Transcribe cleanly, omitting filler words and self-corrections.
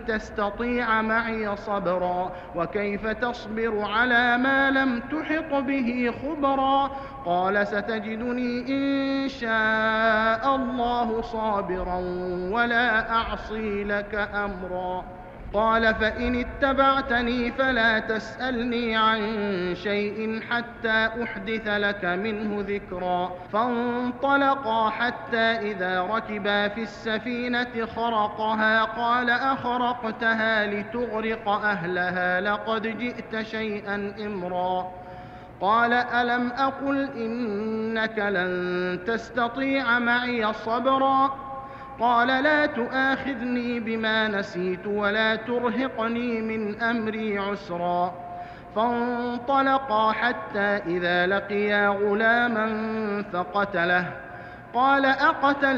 تستطيع معي صبرا وكيف تصبر على ما لم تحط به خبرا قال ستجدني إن شاء الله صابرا ولا أعصي لك أمرا قال فإن اتبعتني فلا تسألني عن شيء حتى أحدث لك منه ذكرا فانطلقا حتى إذا ركبا في السفينة خرقها قال أخرقتها لتغرق أهلها لقد جئت شيئا إمرا قال ألم أقل إنك لن تستطيع معي صبرا قال لا تؤاخذني بما نسيت ولا ترهقني من أمري عسرا فانطلقا حتى إذا لقيا غلاما فقتله قال أقتلت